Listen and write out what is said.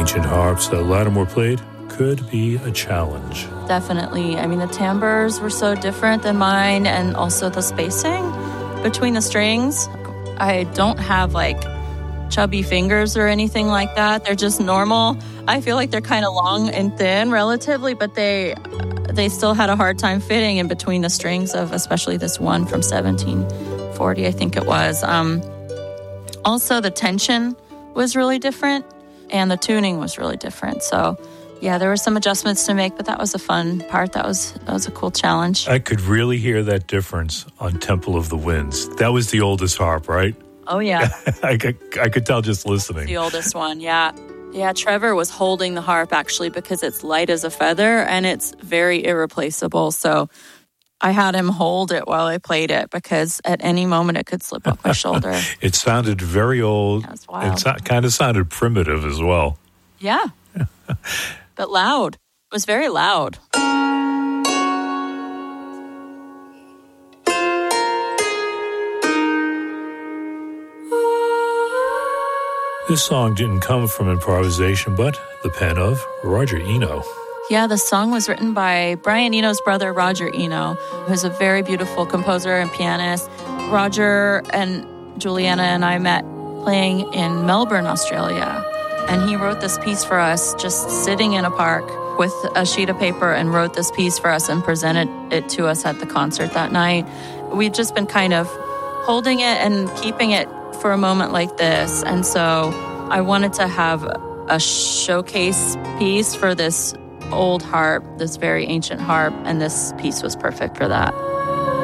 ancient harps that Lattimore played could be a challenge. Definitely. I mean, the timbres were so different than mine, and also the spacing between the strings. I don't have like chubby fingers or anything like that. They're just normal. I feel like they're kind of long and thin relatively, but they still had a hard time fitting in between the strings of especially this one from 1740, I think it was. Also, the tension was really different and the tuning was really different. So, yeah, there were some adjustments to make, but that was a fun part. That was a cool challenge. I could really hear that difference on Temple of the Winds. That was the oldest harp, right? Oh, yeah. I could tell just listening. The oldest one, yeah. Yeah, Trevor was holding the harp actually because it's light as a feather and it's very irreplaceable. So I had him hold it while I played it because at any moment it could slip off my shoulder. It sounded very old. That was wild. It kind of sounded primitive as well. Yeah. But loud. It was very loud. This song didn't come from improvisation, but the pen of Roger Eno. Yeah, the song was written by Brian Eno's brother, Roger Eno, who's a very beautiful composer and pianist. Roger and Juliana and I met playing in Melbourne, Australia. And he wrote this piece for us, just sitting in a park with a sheet of paper, and wrote this piece for us and presented it to us at the concert that night. We'd just been kind of holding it and keeping it for a moment like this. And so I wanted to have a showcase piece for this old harp, this very ancient harp, and this piece was perfect for that.